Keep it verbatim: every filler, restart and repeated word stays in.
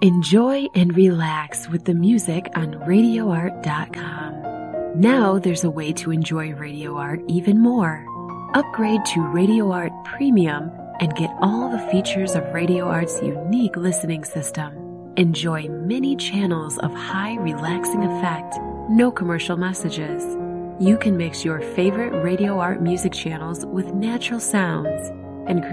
Enjoy and relax with the music on radio art dot com. Now there's a way to enjoy Radio Art even more. Upgrade to Radio Art Premium and get all the features of Radio Art's unique listening system. Enjoy many channels of high relaxing effect, no commercial messages. You can mix your favorite Radio Art music channels with natural sounds and create